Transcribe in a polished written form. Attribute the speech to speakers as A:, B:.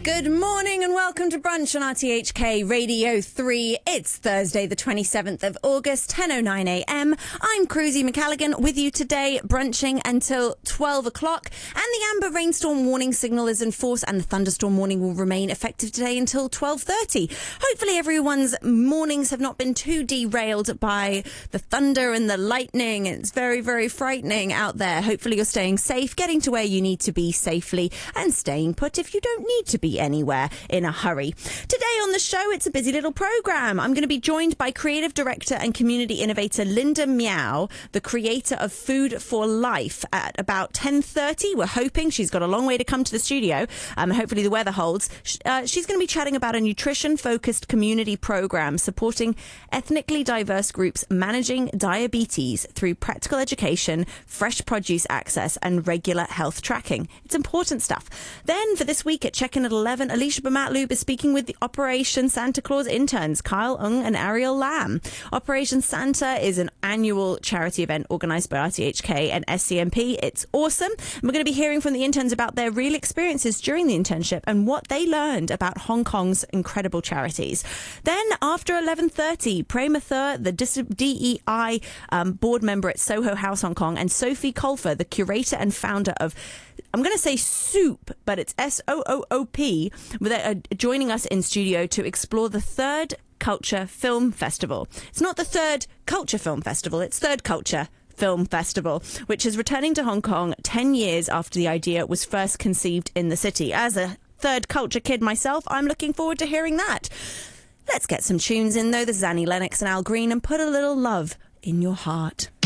A: Good morning and welcome to Brunch on RTHK Radio 3. It's Thursday the 27th of August, 10:09am. I'm Cruzy McCalligan with you today, brunching until 12 o'clock. And the amber rainstorm warning signal is in force and the thunderstorm warning will remain effective today until 12:30. Hopefully everyone's mornings have not been too derailed by the thunder and the lightning. It's very, very frightening out there. Hopefully you're staying safe, getting to where you need to be safely and staying put if you don't need to be anywhere in a hurry. Today on the show, it's a busy little program. I'm going to be joined by creative director and community innovator Linda Miao, the creator of Food for Life, at about 10:30. We're hoping. She's got a long way to come to the studio. Hopefully the weather holds. She's going to be chatting about a nutrition-focused community program supporting ethnically diverse groups managing diabetes through practical education, fresh produce access and regular health tracking. It's important stuff. Then for this week at Check-In at 11, Alicia Bamatloob is speaking with the Operation Santa Claus interns, Kyle Ung and Ariel Lam. Operation Santa is an annual charity event organised by RTHK and SCMP. It's awesome. And we're going to be hearing from the interns about their real experiences during the internship and what they learned about Hong Kong's incredible charities. Then after 11:30, Prema Thur, the DEI board member at Soho House Hong Kong, and Sophie Colfer, the curator and founder of, I'm going to say Soup, but it's SOOOP, joining us in studio to explore the Third Culture Film Festival. It's not the Third Culture Film Festival, it's Third Culture Film Festival, which is returning to Hong Kong 10 years after the idea was first conceived in the city. As a third culture kid myself, I'm looking forward to hearing that. Let's get some tunes in though. This is Annie Lennox and Al Green, and Put a Little Love in Your Heart.